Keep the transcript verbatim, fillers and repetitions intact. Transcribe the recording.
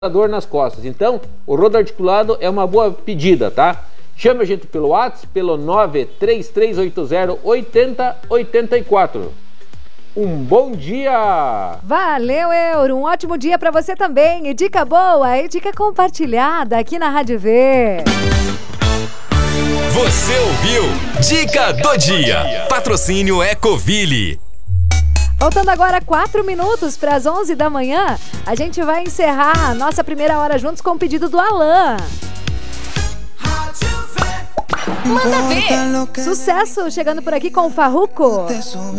dor nas costas. Então, o rodo articulado é uma boa pedida, tá? Chama a gente pelo WhatsApp, pelo nove três três oito zero oito zero oito quatro. Um bom dia! Valeu, Euro! Um ótimo dia pra você também. E dica boa e dica compartilhada aqui na Rádio V. Você ouviu Dica do Dia. Patrocínio Ecoville. Faltando agora quatro minutos para as onze da manhã, a gente vai encerrar a nossa primeira hora juntos com o pedido do Alan. Manda ver! Sucesso chegando por aqui com o Farruko.